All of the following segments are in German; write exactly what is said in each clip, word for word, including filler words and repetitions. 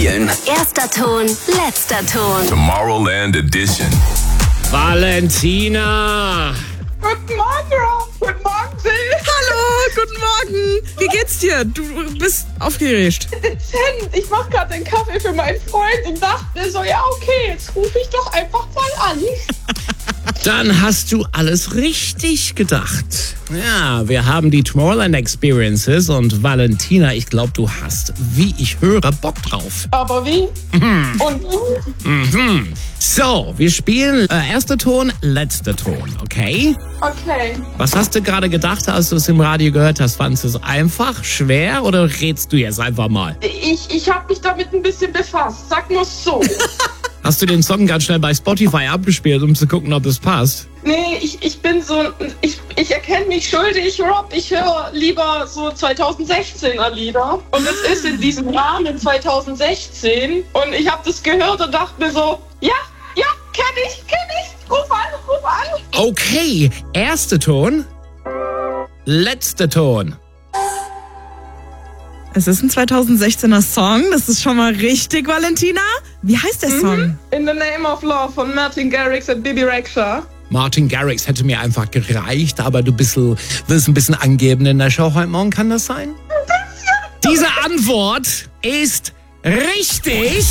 Erster Ton, letzter Ton. Tomorrowland Edition. Valentina! Guten Morgen, Rob. Guten Morgen, Sil. Hallo, guten Morgen. Wie geht's dir? Du bist aufgeregt. Dezent. Ich mach gerade den Kaffee für meinen Freund und dachte mir so, ja okay, jetzt rufe ich doch einfach mal an. Dann hast du alles richtig gedacht. Ja, wir haben die Tomorrowland Experiences und Valentina, ich glaube, du hast, wie ich höre, Bock drauf. Aber wie? Mhm. Und wie? Mhm. So, wir spielen äh, erster Ton, letzter Ton, okay? Okay. Was hast du gerade gedacht, als du es im Radio gehört hast? Fandest du es einfach, schwer oder redst du jetzt einfach mal? Ich, ich habe mich damit ein bisschen befasst. Sag nur so. Hast du den Song ganz schnell bei Spotify abgespielt, um zu gucken, ob es passt? Nee, ich, ich bin so, ich, ich erkenne mich schuldig, Rob. Ich höre lieber so zweitausendsechzehner Lieder. Und es ist in diesem Rahmen zweitausendsechzehn. Und ich habe das gehört und dachte mir so, ja, ja, kenn ich, kenn ich. Ruf an, ruf an. Okay, erster Ton, letzter Ton. Es ist ein zweitausendsechzehner Song. Das ist schon mal richtig, Valentina. Wie heißt der Song? In the Name of Love von Martin Garrix und Bibi Rexha. Martin Garrix hätte mir einfach gereicht, aber du bist, willst ein bisschen angeben in der Show heute Morgen, kann das sein? Diese Antwort ist richtig.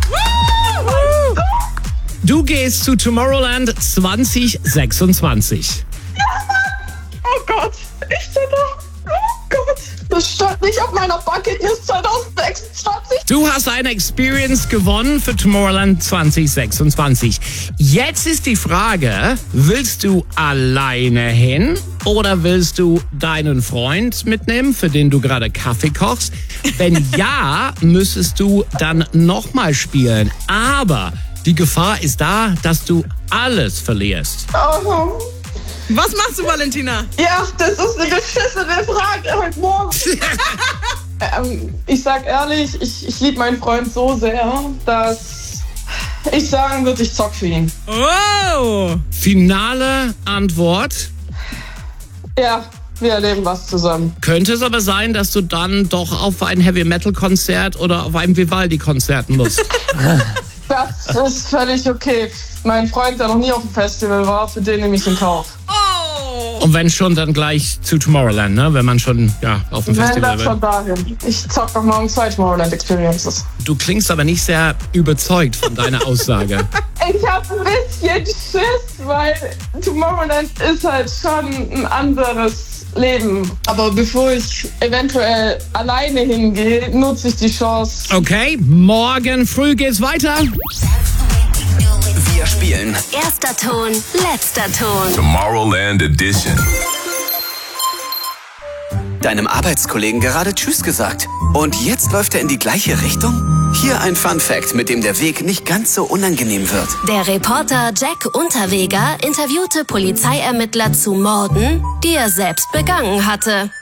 Du gehst zu Tomorrowland zwanzig sechsundzwanzig. Oh Gott, ich bin da. Oh Gott. Das stand nicht auf meiner Bucketlist zweitausendsechsundzwanzig. Du hast eine Experience gewonnen für Tomorrowland zwanzig sechsundzwanzig. Jetzt ist die Frage, willst du alleine hin oder willst du deinen Freund mitnehmen, für den du gerade Kaffee kochst? Wenn ja, müsstest du dann nochmal spielen. Aber die Gefahr ist da, dass du alles verlierst. Oh. Was machst du, Valentina? Ja, das ist eine beschissene Frage heute Morgen. ähm, ich sag ehrlich, ich, ich liebe meinen Freund so sehr, dass ich sagen würde, ich zock für ihn. Oh! Finale Antwort. Ja, wir erleben was zusammen. Könnte es aber sein, dass du dann doch auf ein Heavy-Metal-Konzert oder auf ein Vivaldi-Konzert musst. Das ist völlig okay. Mein Freund, der noch nie auf dem Festival war, für den nehme ich in Kauf. Und wenn schon, dann gleich zu Tomorrowland, ne? Wenn man schon ja, auf dem Wenn Festival das schon dahin. Ich zock noch morgen zwei Tomorrowland Experiences. Du klingst aber nicht sehr überzeugt von deiner Aussage. Ich hab ein bisschen Schiss, weil Tomorrowland ist halt schon ein anderes Leben. Aber bevor ich eventuell alleine hingehe, nutze ich die Chance. Okay, morgen früh geht's weiter. Wir spielen Erster Ton, letzter Ton. Tomorrowland Edition. Deinem Arbeitskollegen gerade Tschüss gesagt. Und jetzt läuft er in die gleiche Richtung? Hier ein Fun-Fact, mit dem der Weg nicht ganz so unangenehm wird. Der Reporter Jack Unterweger interviewte Polizeiermittler zu Morden, die er selbst begangen hatte.